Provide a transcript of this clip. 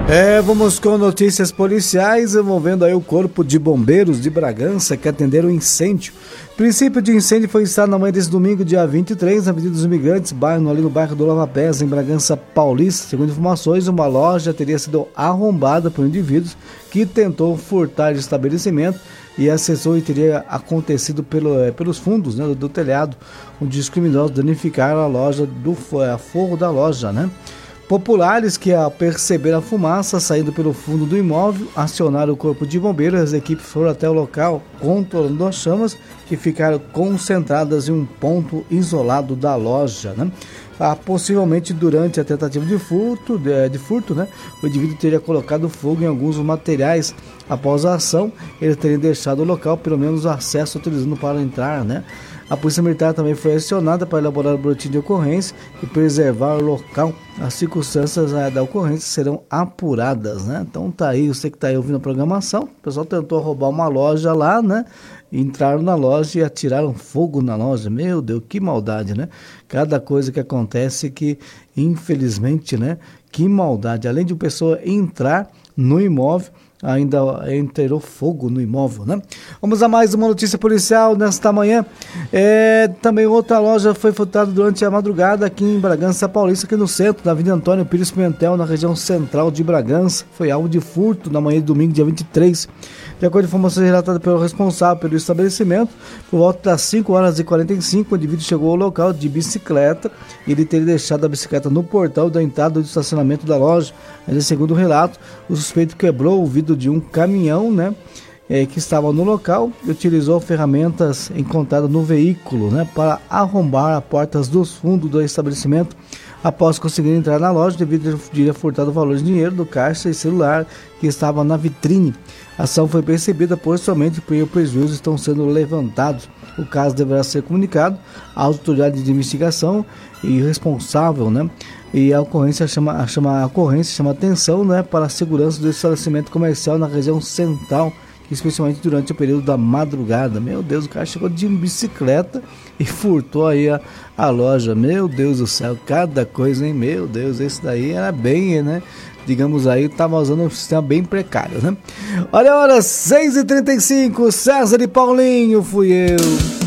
Vamos com notícias policiais envolvendo aí o Corpo de Bombeiros de Bragança, que atenderam o incêndio. O princípio de incêndio foi instado na manhã desse domingo, dia 23, na Avenida dos Imigrantes, ali no bairro do Lavapés, em Bragança Paulista. Segundo informações, uma loja teria sido arrombada por indivíduos que tentou furtar de estabelecimento e acessou e teria acontecido pelos fundos, né, do telhado, onde os criminosos danificaram a loja a forro da loja, né? Populares que, ao perceber a fumaça saindo pelo fundo do imóvel, acionaram o corpo de bombeiros. As equipes foram até o local, controlando as chamas que ficaram concentradas em um ponto isolado da loja, né? Possivelmente durante a tentativa de furto, né, o indivíduo teria colocado fogo em alguns materiais. Após a ação, ele teria deixado o local, pelo menos o acesso utilizando para entrar, né? A Polícia Militar também foi acionada para elaborar o boletim de ocorrência e preservar o local. As circunstâncias da ocorrência serão apuradas, né? Então tá aí, você que tá aí ouvindo a programação, o pessoal tentou roubar uma loja lá, né? Entraram na loja e atiraram fogo na loja. Meu Deus, que maldade, né? Cada coisa que acontece que, infelizmente, né? Que maldade. Além de uma pessoa entrar no imóvel, ainda entrou fogo no imóvel, né? Vamos a mais uma notícia policial nesta manhã. Também outra loja foi furtada durante a madrugada aqui em Bragança Paulista, aqui no centro, na Avenida Antônio Pires Pimentel, na região central de Bragança. Foi alvo de furto na manhã de domingo, dia 23. De acordo com informações relatadas pelo responsável pelo estabelecimento, por volta das 5h45, o indivíduo chegou ao local de bicicleta e ele teria deixado a bicicleta no portão da entrada do estacionamento da loja. Mas, segundo o relato, o suspeito quebrou o vidro de um caminhão, né, que estava no local e utilizou ferramentas encontradas no veículo, né, para arrombar as portas dos fundos do estabelecimento. Após conseguir entrar na loja, o indivíduo teria furtado o valor de dinheiro do caixa e celular que estava na vitrine. A ação foi percebida posteriormente porque os prejuízos estão sendo levantados. O caso deverá ser comunicado à autoridade de investigação e responsável, né? E a ocorrência chama atenção, né, para a segurança do estabelecimento comercial na região central, especialmente durante o período da madrugada. Meu Deus, o cara chegou de bicicleta e furtou aí a loja. Meu Deus do céu, cada coisa, hein? Meu Deus, esse daí era bem, né? Digamos aí, estava usando um sistema bem precário, né? Olha a hora, 6h35, César e Paulinho, fui eu.